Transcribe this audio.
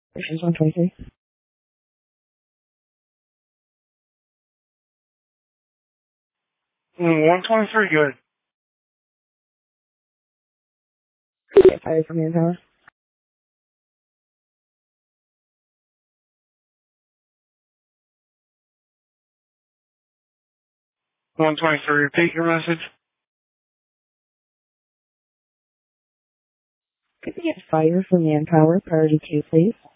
She's 123. 123, good. Get fired from Manpower. 123, repeat your message. Could we get fired from Manpower priority 2, please?